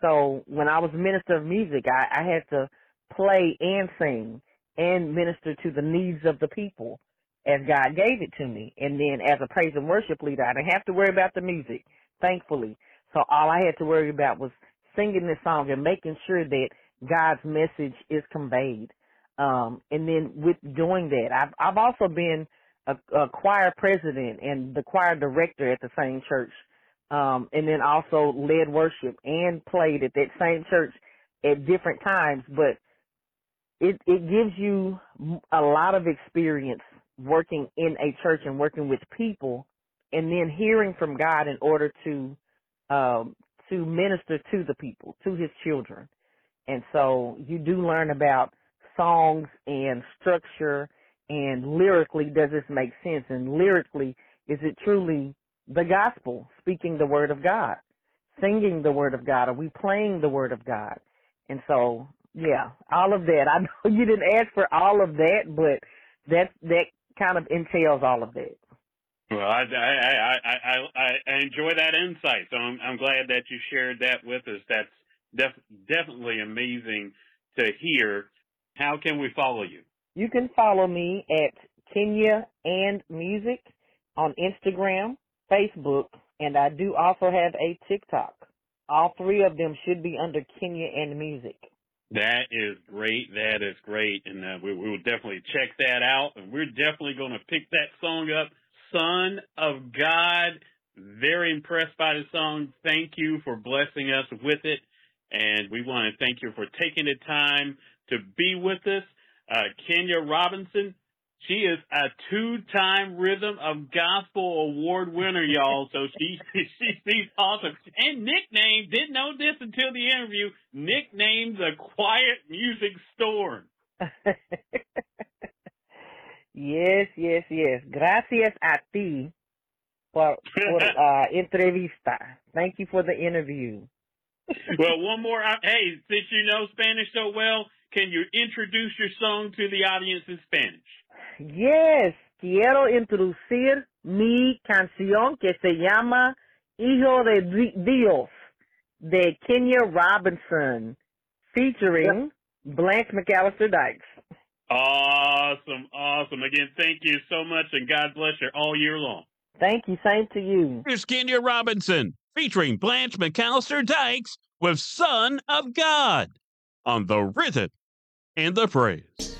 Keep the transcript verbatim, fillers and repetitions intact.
So when I was minister of music, I, I had to play and sing and minister to the needs of the people as God gave it to me. And then as a praise and worship leader, I didn't have to worry about the music, thankfully. So all I had to worry about was singing this song and making sure that God's message is conveyed. Um, and then with doing that, I've, I've also been a, a choir president and the choir director at the same church. Um, and then also led worship and played at that same church at different times. But it, it gives you a lot of experience working in a church and working with people and then hearing from God in order to, um, to minister to the people, to his children. And so you do learn about songs and structure and lyrically, does this make sense? And lyrically, is it truly the gospel, speaking the word of God, singing the word of God? Are we playing the word of God? And so, yeah, all of that. I know you didn't ask for all of that, but that, that kind of entails all of that. Well, I, I, I, I, I, I enjoy that insight. So I'm, I'm glad that you shared that with us. That's def- definitely amazing to hear. How can we follow you? You can follow me at Kenya and Music on Instagram, Facebook, and I do also have a TikTok. All three of them should be under Kenya and Music. That is great. That is great. And uh, we, we will definitely check that out. And we're definitely going to pick that song up. Son of God. Very impressed by the song. Thank you for blessing us with it. And we want to thank you for taking the time to be with us. Uh, Kenya Robinson, she is a two-time Rhythm of Gospel Award winner, y'all. So she, she she's awesome. And nicknamed, didn't know this until the interview, nicknamed the Quiet Music Storm. Yes, yes, yes. Gracias a ti por, por uh, entrevista. Thank you for the interview. Well, one more. Hey, since you know Spanish so well, can you introduce your song to the audience in Spanish? Yes, quiero introducir mi canción que se llama Hijo de Dios de Kenya Robinson, featuring Blanche McAllister Dykes. Awesome, awesome. Again, thank you so much, and God bless you all year long. Thank you, same to you. Here's Kenya Robinson, featuring Blanche McAllister Dykes with Son of God on the Rhythm and the Praise.